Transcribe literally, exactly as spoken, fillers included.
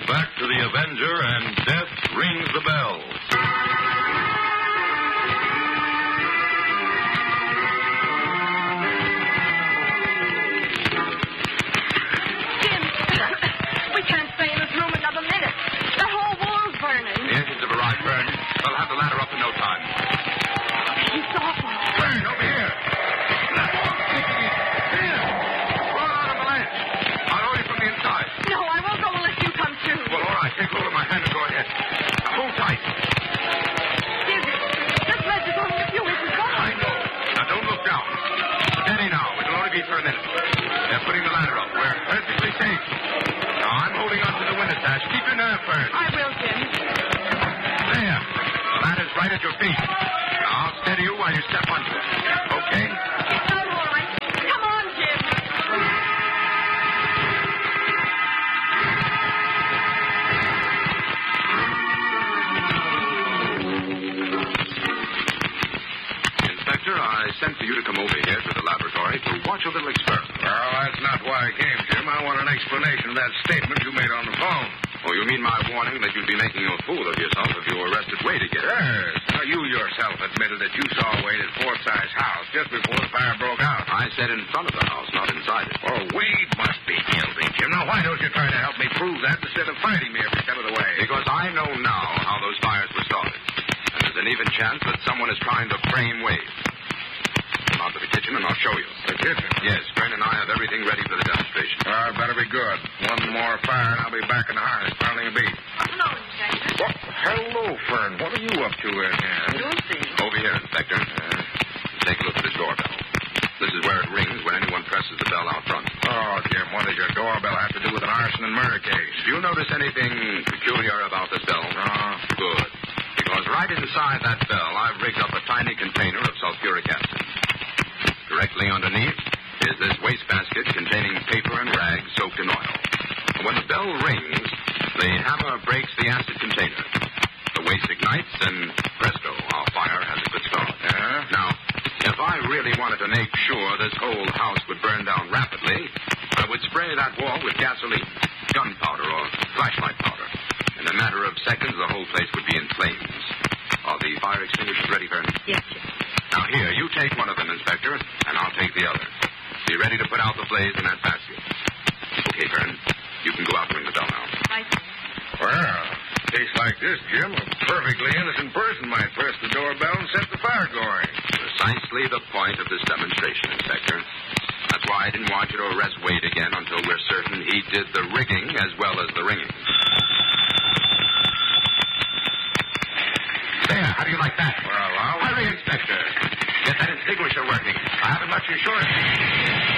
back to the Avenger, and Death rings the bell. Jim, we can't stay in this room another minute. The whole wall's burning. The engines have arrived, Fern. They'll have the ladder up in no time. It's awful. Fern, over here. Here. Roll out on the ledge. I'll hold you from the inside. No, I won't go unless you come too. Well, all right. Take hold of my hand and go ahead. Now, hold tight. Jim, this ledge is only a few inches I long. know. Now, don't look down. Steady now. It'll only be for a minute. They're putting the ladder up. We're perfectly safe. Now, I'm holding on to the window sash. Keep your nerve, Fern. I will, Jim. There. The ladder's right at your feet. Now, I'll steady you while you step onto it. Okay? It's all right. Come on, Jim. Inspector, I sent for you to come over here to the laboratory to watch a little experiment. Well, that's not why I came, Jim. I want an explanation of that statement you made on the phone. Oh, you mean my warning that you'd be making a fool of yourself if you arrested Wade again? Yes. Now, you yourself admitted that you saw Wade at Forsythe's house just before the fire broke out. I said in front of the house, not inside it. Oh, Wade must be guilty, Jim. Now, why don't you try to help me prove that instead of fighting me every step of the way? Because I know now how those fires were started. And there's an even chance that someone is trying to frame Wade. Come out to the kitchen and I'll show you. The kitchen? Yes, Fern and I have everything ready for the demonstration. Uh, better be good. One more fire and I'll be back in the harness pounding a beat. Hello, Inspector. Well, hello, Fern. What are you up to in here? You'll see. Over here, Inspector. Uh, take a look at this doorbell. This is where it rings when anyone presses the bell out front. Oh, Jim, what does your doorbell have to do with an arson and murder case? Do you notice anything peculiar about this bell? No. Good. Because right inside that bell, I've rigged up a tiny container of sulfuric acid. Directly underneath is this wastebasket containing paper and rags soaked in oil. And when the bell rings, the hammer breaks the acid container. The waste ignites, and presto, our fire has a good start. Yeah? Now, if I really wanted to make sure this whole house would burn down rapidly, I would spray that wall with gasoline, gunpowder, or flashlight powder. In a matter of seconds, the whole place would be in flames. Are the fire extinguishers ready, Fern? Yes, Jim. Now, here, you take one of them, Inspector, and I'll take the other. Be ready to put out the blaze in that basket. Okay, Fern, you can go out and ring the bell now. Right. Well, in a case like this, Jim, a perfectly innocent person might press the doorbell and set the fire going. Precisely the point of this demonstration, Inspector. That's why I didn't want you to arrest Wade again until we're certain he did the rigging as well as the ringing. There, how do you like that? Well, I'll... Hurry, Inspector. Get that extinguisher working. I haven't much insurance.